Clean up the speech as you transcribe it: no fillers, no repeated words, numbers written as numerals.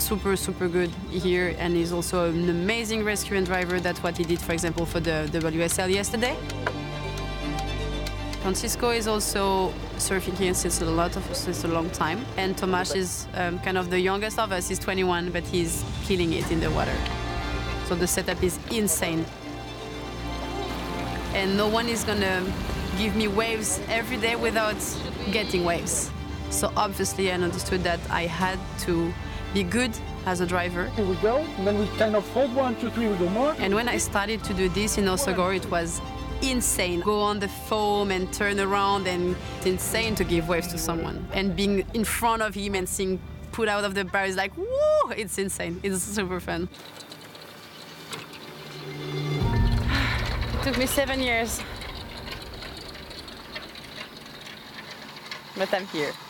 super, super good here, and he's also an amazing rescue and driver. That's what he did, for example, for the WSL yesterday. Francisco is also surfing here since a long time, and Tomasz is kind of the youngest of us. He's 21, but he's killing it in the water. So the setup is insane. And no one is gonna give me waves every day without getting waves. So obviously I understood that I had to be good as a driver. Here we go, and then we kind of hold 1, 2, 3, we go more. And when I started to do this in Hossegor, it was insane. Go on the foam and turn around, and it's insane to give waves to someone. And being in front of him and seeing put out of the bar is like, woo, it's insane. It's super fun. It took me 7 years. But I'm here.